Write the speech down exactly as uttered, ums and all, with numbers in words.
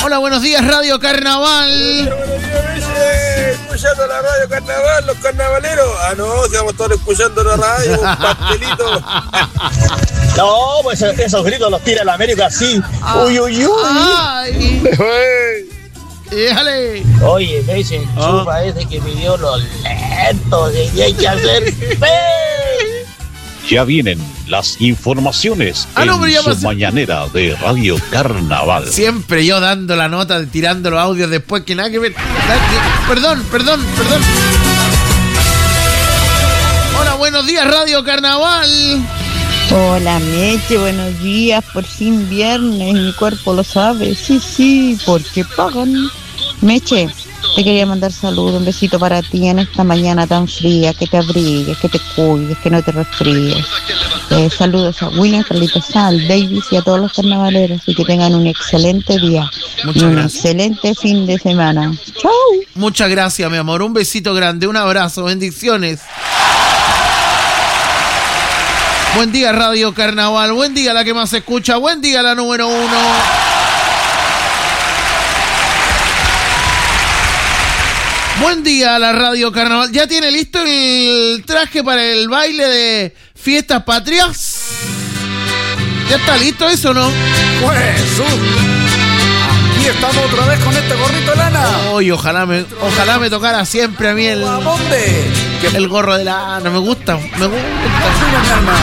Hola, buenos días, Radio Carnaval. Buenos días, Meche. Escuchando la Radio Carnaval, los carnavaleros. Ah, no, si vamos todos escuchando la radio, un pastelito. No, pues esos gritos los tira la América así. Ah, uy, uy, uy. Ay. Déjale. Oye, me dicen, Oh. chupa ese que pidió los lentos y hay que hacer fe. Ya vienen las informaciones Ah, no, en pero ya su pasé. mañanera de Radio Carnaval. Siempre yo dando la nota, tirando los audios después que nada que ver. Perdón, perdón, perdón. Hola, buenos días, Radio Carnaval. Hola Meche, buenos días, por fin viernes, mi cuerpo lo sabe, sí, sí, porque pagan. Meche, te quería mandar saludos, un besito para ti en esta mañana tan fría, que te abrigues, que te cuides, que no te resfríes. Eh, saludos a William, Carlitos Sal, Davis y a todos los carnavaleros y que tengan un excelente día Muchas y un gracias. excelente fin de semana. ¡Chau! Muchas gracias, mi amor. Un besito grande, un abrazo, bendiciones. Buen día, Radio Carnaval. Buen día, la que más se escucha. Buen día, la número uno. Buen día, la Radio Carnaval. ¿Ya tiene listo el traje para el baile de Fiestas Patrias? ¿Ya está listo eso o no? Jesús. Aquí estamos otra vez con este gorrito de lana. Uy, ojalá me, ojalá me tocara siempre a mí el, ¿A dónde? el gorro de lana. Me gusta, me gusta. Mira, mi alma.